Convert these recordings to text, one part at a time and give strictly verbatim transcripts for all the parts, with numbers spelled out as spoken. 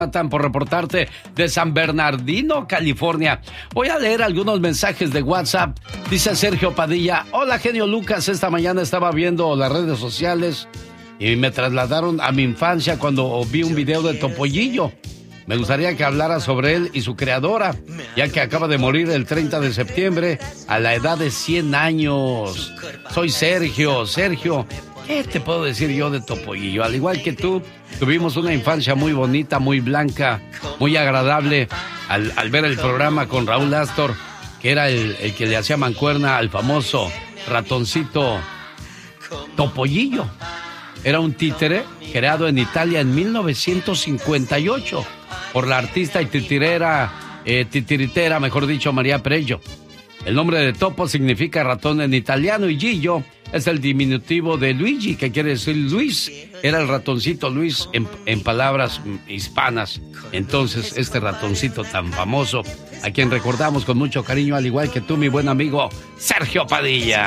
por reportarte de San Bernardino, California. Voy a leer algunos mensajes de WhatsApp. Dice Sergio Padilla: hola, genio Lucas, esta mañana estaba viendo las redes sociales y me trasladaron a mi infancia cuando vi un video de Topollillo. Me gustaría que hablara sobre él y su creadora, ya que acaba de morir el treinta de septiembre a la edad de cien años. Soy Sergio. Sergio, ¿qué te puedo decir yo de Topollillo? Al igual que tú, tuvimos una infancia muy bonita, muy blanca, muy agradable al, al ver el programa con Raúl Astor, que era el, el que le hacía mancuerna al famoso ratoncito Topollillo. Era un títere creado en Italia en mil novecientos cincuenta y ocho por la artista y titirera, eh, titiritera, mejor dicho, María Perello. El nombre de Topo significa ratón en italiano y Gillo es el diminutivo de Luigi, que quiere decir Luis. Era el ratoncito Luis en, en palabras hispanas. Entonces, este ratoncito tan famoso, a quien recordamos con mucho cariño, al igual que tú, mi buen amigo Sergio Padilla.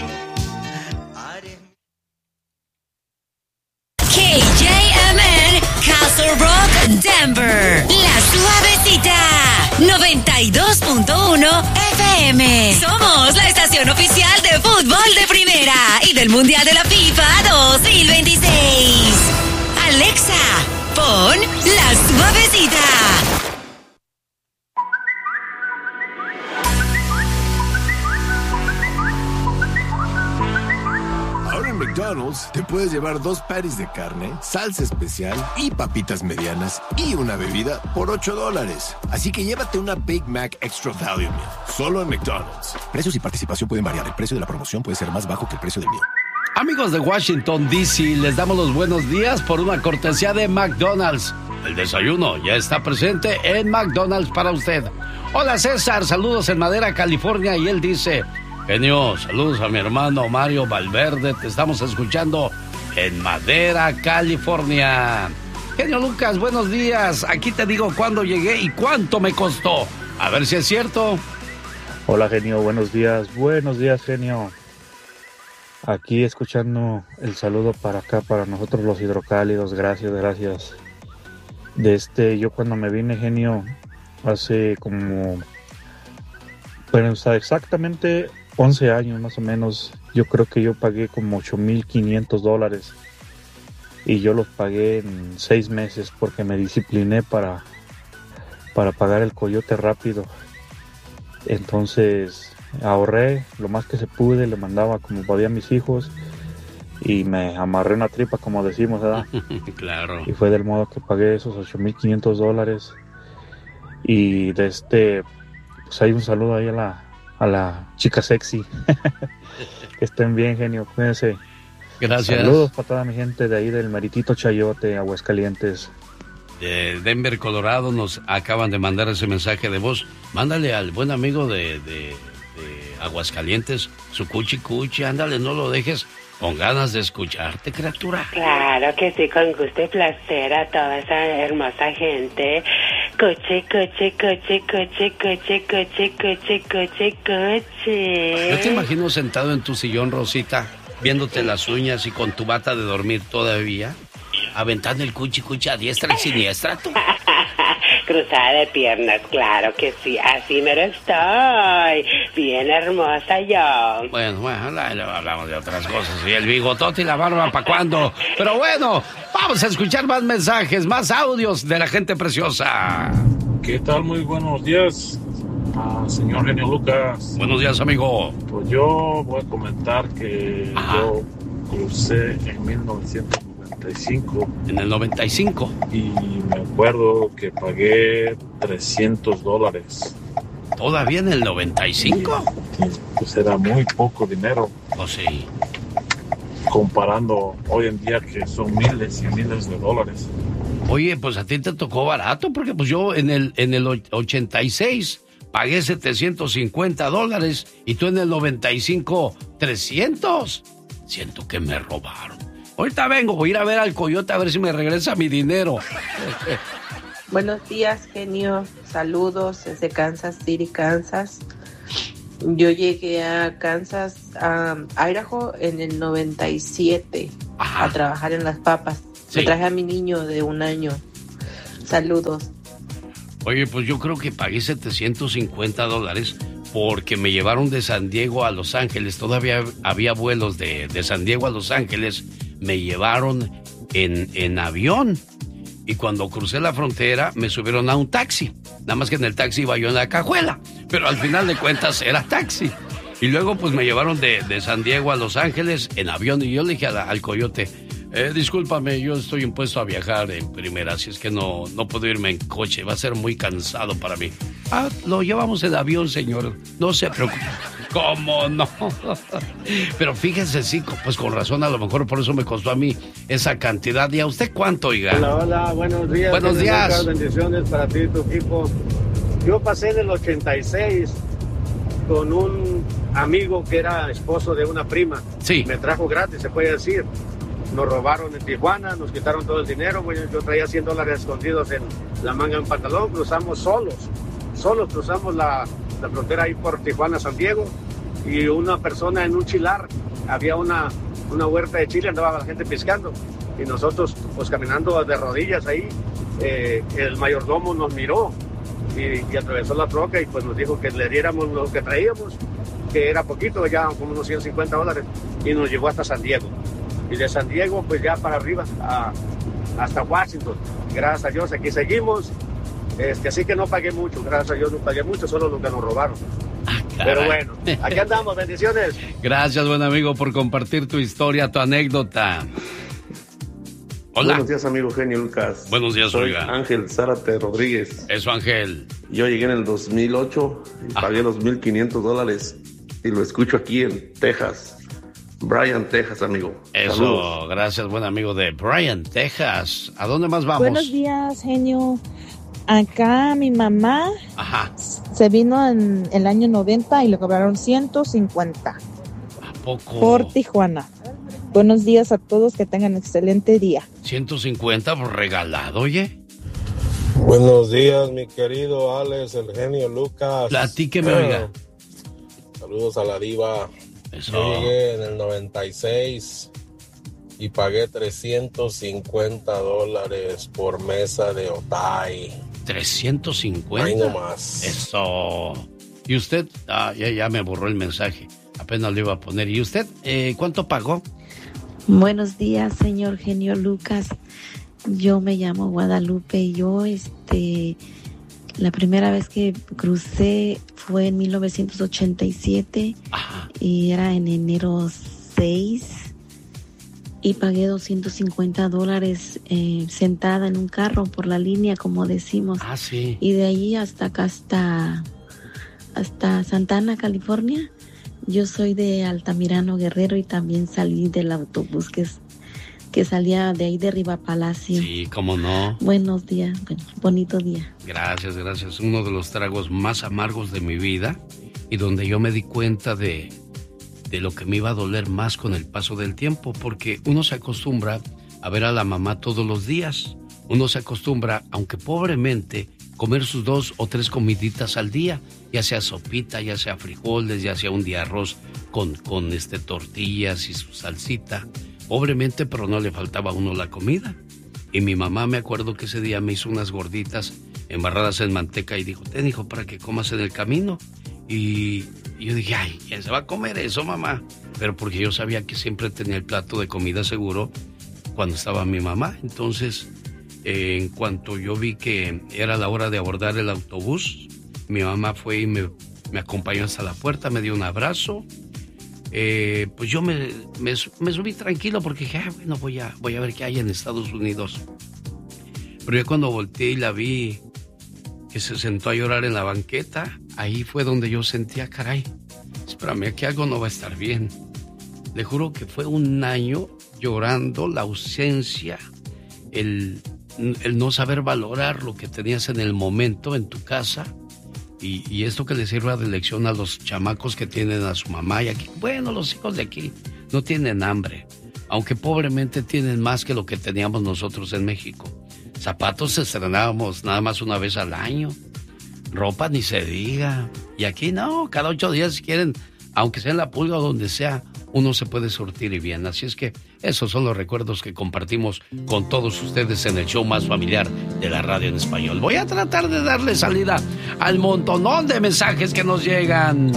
K J M N, Castle Rock, Denver. La Suavecita, noventa y dos punto uno F M. Somos la estación oficial de fútbol de primera y del Mundial de la FIFA dos mil veintiséis. Alexa, pon La Suavecita. McDonald's te puedes llevar dos patties de carne, salsa especial y papitas medianas y una bebida por ocho dólares. Así que llévate una Big Mac Extra Value Meal, solo en McDonald's. Precios y participación pueden variar. El precio de la promoción puede ser más bajo que el precio del meal. Amigos de Washington, D C, les damos los buenos días por una cortesía de McDonald's. El desayuno ya está presente en McDonald's para usted. Hola César, saludos en Madera, California, y él dice: genio, saludos a mi hermano Mario Valverde, te estamos escuchando en Madera, California. Genio Lucas, buenos días, aquí te digo cuándo llegué y cuánto me costó. A ver si es cierto. Hola genio, buenos días, buenos días genio. Aquí escuchando el saludo para acá, para nosotros los hidrocálidos, gracias, gracias. De este, yo cuando me vine genio, hace como, bueno, o sea, exactamente once años más o menos, yo creo que yo pagué como ocho mil quinientos dólares y yo los pagué en seis meses porque me discipliné para, para pagar el coyote rápido. Entonces ahorré lo más que se pude, le mandaba como podía a mis hijos y me amarré una tripa, como decimos, ¿verdad? Claro. Y fue del modo que pagué esos ocho mil quinientos dólares. Y de este, pues hay un saludo ahí a la a la chica sexy. Que estén bien, genio, cuídense. Gracias. Saludos para toda mi gente de ahí del Meritito Chayote, Aguascalientes. De Denver, Colorado, nos acaban de mandar ese mensaje de voz. Mándale al buen amigo de, de, de Aguascalientes su cuchi cuchi, ándale, no lo dejes con ganas de escucharte, criatura. Claro que sí, con gusto y placer a toda esa hermosa gente. Coche, coche, coche, coche, coche, coche, coche, coche, coche. Yo te imagino sentado en tu sillón, Rosita, viéndote las uñas y con tu bata de dormir todavía, aventando el cuchi cuchi a diestra y siniestra, tú. Cruzada de piernas, claro que sí, así me lo estoy. Bien hermosa yo. Bueno, bueno, luego hablamos de otras cosas. Y el bigotote y la barba, ¿para cuándo? Pero bueno, vamos a escuchar más mensajes, más audios de la gente preciosa. ¿Qué tal? Muy buenos días, ah, señor genio Lucas. Buenos días, amigo. Pues yo voy a comentar que Ajá. yo crucé en mil novecientos noventa y cinco. En el noventa y cinco. Y me acuerdo que pagué trescientos dólares. ¿Todavía en el noventa y cinco? Sí, pues era muy poco dinero. Oh, sí. Comparando hoy en día que son miles y miles de dólares. Oye, pues a ti te tocó barato, porque pues yo en el, en el ochenta y seis pagué setecientos cincuenta dólares y tú en el noventa y cinco, trescientos. Siento que me robaron. Ahorita vengo, voy a ir a ver al coyote a ver si me regresa mi dinero. Buenos días, genio. Saludos desde Kansas City, Kansas. Yo llegué a Kansas, a um, Idaho, en el noventa y siete. Ajá. A trabajar en las papas. Sí. Me traje a mi niño de un año. Saludos. Oye, pues yo creo que pagué setecientos cincuenta dólares porque me llevaron de San Diego a Los Ángeles. Todavía había vuelos de, de San Diego a Los Ángeles. Me llevaron en, en avión. Y cuando crucé la frontera, me subieron a un taxi. Nada más que en el taxi iba yo en la cajuela. Pero al final de cuentas era taxi. Y luego pues me llevaron de, de San Diego a Los Ángeles en avión. Y yo le dije a la, al coyote, eh, discúlpame, yo estoy impuesto a viajar en primera. Así es que no, no puedo irme en coche. Va a ser muy cansado para mí. Ah, lo llevamos en avión, señor. No se preocupe. ¿Cómo no? Pero fíjense, sí, pues con razón, a lo mejor por eso me costó a mí esa cantidad. ¿Y a usted cuánto, oiga? Hola, hola, buenos días. Buenos días. Bendiciones para ti y tu equipo. Yo pasé en el ochenta y seis con un amigo que era esposo de una prima. Sí. Me trajo gratis, se puede decir. Nos robaron en Tijuana, nos quitaron todo el dinero. Yo traía cien dólares escondidos en la manga de un pantalón. Cruzamos solos, solos cruzamos la... la frontera ahí por Tijuana, San Diego, y una persona en un chilar, había una, una huerta de chile, andaba la gente pescando, y nosotros pues caminando de rodillas ahí, eh, el mayordomo nos miró y, y atravesó la troca y pues nos dijo que le diéramos lo que traíamos, que era poquito, ya como unos ciento cincuenta dólares, y nos llevó hasta San Diego, y de San Diego pues ya para arriba, a, hasta Washington. Gracias a Dios aquí seguimos. Este, así que no pagué mucho, gracias a Dios no pagué mucho, solo lo que nos robaron. Ah, pero bueno, aquí andamos, bendiciones. Gracias, buen amigo, por compartir tu historia, tu anécdota. Hola. Buenos días, amigo genio Lucas. Buenos días, Soy oiga. Ángel Zárate Rodríguez. Eso, Ángel. Yo llegué en el dos mil ocho y Ajá. pagué los mil quinientos dólares y lo escucho aquí en Texas. Bryan, Texas, amigo. Eso, Saludos. gracias, buen amigo de Bryan, Texas. ¿A dónde más vamos? Buenos días, genio. Acá mi mamá Ajá. se vino en el año noventa y le cobraron ciento cincuenta. ¿A poco? Por Tijuana. Buenos días a todos, que tengan excelente día. ciento cincuenta por regalado, oye. Buenos días, mi querido Alex, el genio Lucas. Platíqueme, oiga. Saludos a la diva. Eso. Yo llegué en el noventa y seis y pagué trescientos cincuenta dólares por mesa de Otay. ¿trescientos cincuenta? Ahí nomás. Eso. ¿Y usted? Ah, ya, ya me borró el mensaje. Apenas lo iba a poner. ¿Y usted eh, cuánto pagó? Buenos días, señor genio Lucas. Yo me llamo Guadalupe. Yo, este, la primera vez que crucé fue en mil novecientos ochenta y siete. Ajá. Y era en enero seis. Y pagué doscientos cincuenta dólares eh, sentada en un carro por la línea, como decimos. Ah, sí. Y de allí hasta acá, hasta, hasta Santana, California. Yo soy de Altamirano, Guerrero, y también salí del autobús que, es, que salía de ahí de Riva Palacio. Sí, cómo no. Buenos días, bueno, bonito día. Gracias, gracias. Uno de los tragos más amargos de mi vida y donde yo me di cuenta de, de lo que me iba a doler más con el paso del tiempo, porque uno se acostumbra a ver a la mamá todos los días. Uno se acostumbra, aunque pobremente, comer sus dos o tres comiditas al día, ya sea sopita, ya sea frijoles, ya sea un día arroz con, con este, tortillas y su salsita. Pobremente, pero no le faltaba a uno la comida. Y mi mamá, me acuerdo que ese día me hizo unas gorditas embarradas en manteca y dijo, ten, hijo, para que comas en el camino. Y, y yo dije, ay, ¿quién se va a comer eso, mamá? Pero porque yo sabía que siempre tenía el plato de comida seguro cuando estaba mi mamá. Entonces, eh, en cuanto yo vi que era la hora de abordar el autobús, mi mamá fue y me, me acompañó hasta la puerta, me dio un abrazo. Eh, pues yo me, me, me subí tranquilo porque dije, ah, bueno, voy a, voy a ver qué hay en Estados Unidos. Pero ya cuando volteé y la vi que se sentó a llorar en la banqueta, ahí fue donde yo sentía, caray, espérame, aquí algo no va a estar bien. Le juro que fue un año llorando la ausencia, el, el no saber valorar lo que tenías en el momento en tu casa. Y, y esto que le sirva de lección a los chamacos que tienen a su mamá y aquí. Bueno, los hijos de aquí no tienen hambre, aunque pobremente tienen más que lo que teníamos nosotros en México. Zapatos estrenábamos nada más una vez al año, ropa ni se diga. Y aquí no, cada ocho días si quieren, aunque sea en la pulga o donde sea, uno se puede surtir y bien. Así es que esos son los recuerdos que compartimos con todos ustedes en el show más familiar de la radio en español. Voy a tratar de darle salida al montonón de mensajes que nos llegan.